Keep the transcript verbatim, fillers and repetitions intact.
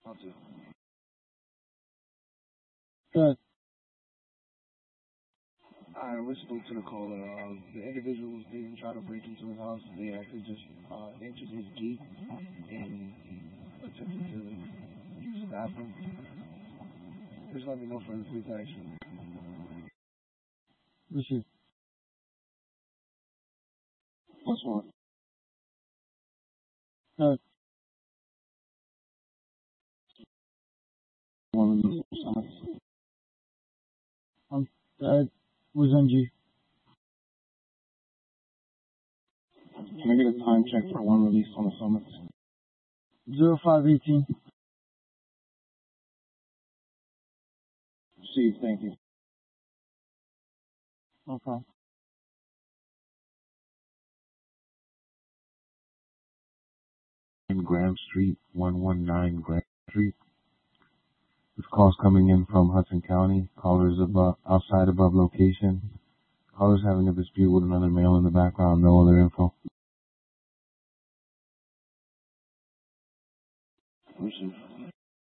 I'll do. Good. I listened to the caller. Uh, the individuals didn't try to break into his house. They actually just uh, entered his gate and attempted to use the bathroom. Just let me know for the police action. Receive. What's one? Good. One of these sides. Um, that was N G. Can I get a time check for one release on the summons? Zero five eighteen. Steve, thank you. No problem. Graham Street, one one nine Graham Street. This call's coming in from Hudson County. Callers above, outside above location. Callers having a dispute with another male in the background. No other info. Receive.